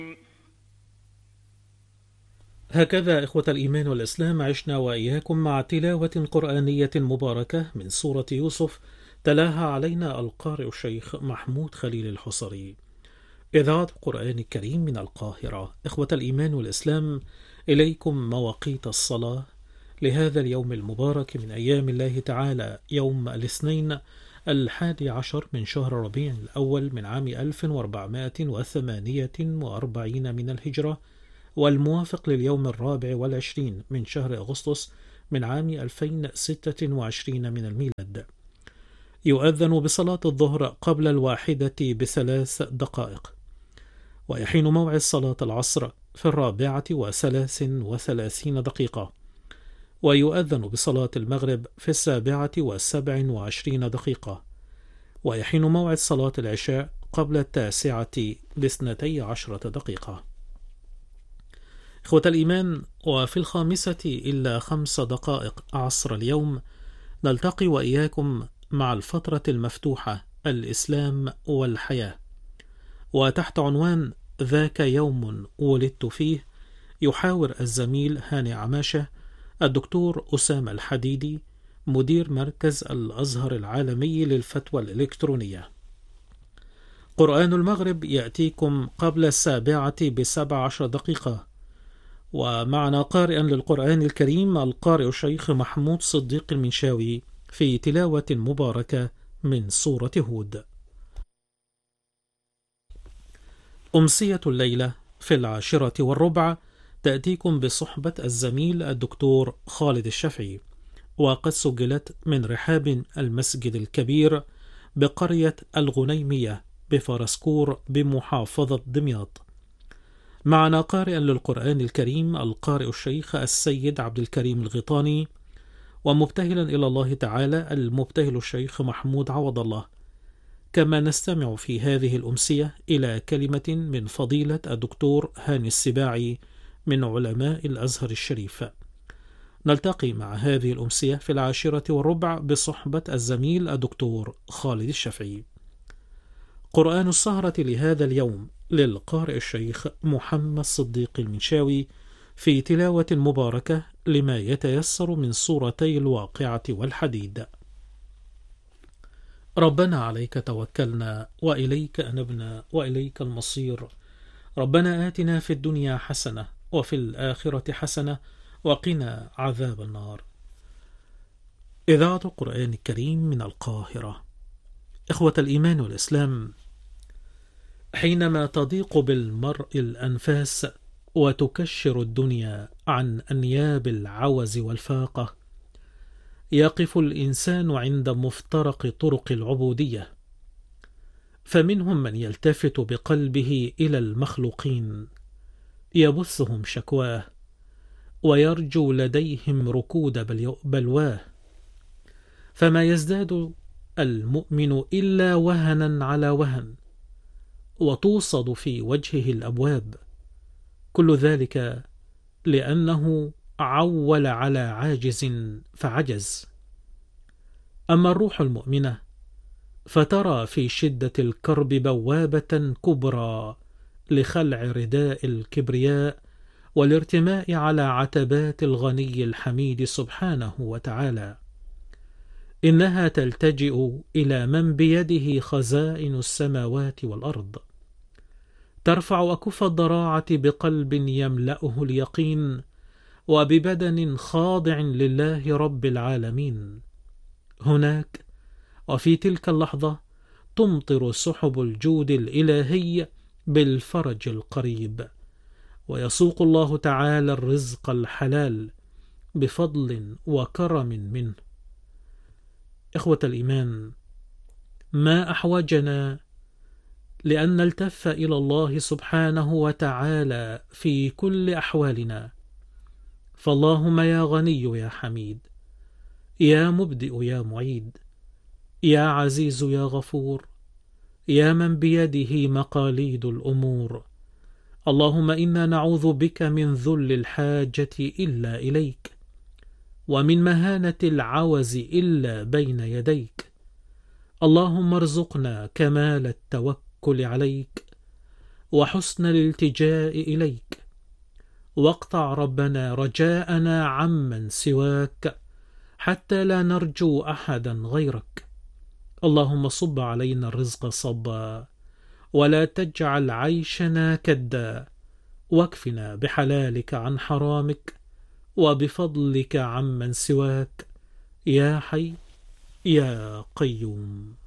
هكذا إخوة الإيمان والإسلام عشنا وإياكم مع تلاوة قرآنية مباركة من سورة يوسف تلاها علينا القارئ الشيخ محمود خليل الحصري. إذاعة القرآن الكريم من القاهرة. إخوة الإيمان والإسلام، إليكم مواقيت الصلاة لهذا اليوم المبارك من أيام الله تعالى، يوم الاثنين 11 من شهر ربيع الأول من عام 1448 من الهجرة، والموافق لليوم 24 من شهر أغسطس من عام 2026 من الميلاد. يؤذن بصلاة الظهر قبل 1 بثلاث دقائق، ويحين موعد صلاة العصر في 34 دقيقة، ويؤذن بصلاة المغرب في 27 دقيقة، ويحين موعد صلاة العشاء قبل 9 ب12 دقيقة. إخوة الإيمان، وفي 5:05 عصر اليوم نلتقي وإياكم مع الفترة المفتوحة الإسلام والحياة، وتحت عنوان ذاك يوم ولدت فيه يحاور الزميل هاني عماشة الدكتور أسامة الحديدي مدير مركز الأزهر العالمي للفتوى الإلكترونية. قرآن المغرب يأتيكم قبل 7:17 دقيقة، ومعنا قارئا للقرآن الكريم القارئ الشيخ محمود صديق المنشاوي في تلاوة مباركة من سورة هود. أمسية الليلة في 10:15 تأتيكم بصحبة الزميل الدكتور خالد الشافعي، وقد سجلت من رحاب المسجد الكبير بقرية الغنيمية بفرسكور بمحافظة دمياط. معنا قارئا للقرآن الكريم القارئ الشيخ السيد عبد الكريم الغيطاني، ومبتهلا إلى الله تعالى المبتهل الشيخ محمود عوض الله. كما نستمع في هذه الأمسية إلى كلمة من فضيلة الدكتور هاني السباعي من علماء الأزهر الشريف. نلتقي مع هذه الأمسية في 10:15 بصحبة الزميل الدكتور خالد الشافعي. قرآن السهرة لهذا اليوم للقارئ الشيخ محمد صديق المنشاوي في تلاوة مباركة لما يتيسر من سورتي الواقعة والحديد. ربنا عليك توكلنا وإليك أنبنا وإليك المصير. ربنا آتنا في الدنيا حسنة وفي الآخرة حسنة وقنا عذاب النار. إذاعة القرآن الكريم من القاهرة. إخوة الإيمان والإسلام، حينما تضيق بالمرء الأنفاس وتكشر الدنيا عن أنياب العوز والفاقة، يقف الإنسان عند مفترق طرق العبودية، فمنهم من يلتفت بقلبه إلى المخلوقين يبثهم شكواه ويرجو لديهم ركود بلواه، فما يزداد المؤمن إلا وهنا على وهن، وتوصد في وجهه الأبواب، كل ذلك لأنه عول على عاجز فعجز. أما الروح المؤمنة فترى في شدة الكرب بوابة كبرى لخلع رداء الكبرياء والارتماء على عتبات الغني الحميد سبحانه وتعالى. إنها تلتجئ إلى من بيده خزائن السماوات والأرض، ترفع أكف الضراعة بقلب يملأه اليقين وببدن خاضع لله رب العالمين. هناك وفي تلك اللحظة تمطر سحب الجود الإلهي بالفرج القريب، ويسوق الله تعالى الرزق الحلال بفضل وكرم منه. إخوة الإيمان، ما أحوجنا لأن نلتف إلى الله سبحانه وتعالى في كل أحوالنا. فاللهم يا غني يا حميد، يا مبدئ يا معيد، يا عزيز يا غفور، يا من بيده مقاليد الأمور، اللهم إنا نعوذ بك من ذل الحاجة إلا إليك، ومن مهانة العوز إلا بين يديك. اللهم ارزقنا كمال التوكل عليك، وحسن الالتجاء إليك، واقطع ربنا رجاءنا عمن سواك حتى لا نرجو أحدا غيرك. اللهم صب علينا الرزق صبا، ولا تجعل عيشنا كدا، واكفنا بحلالك عن حرامك، وبفضلك عمن سواك، يا حي يا قيوم.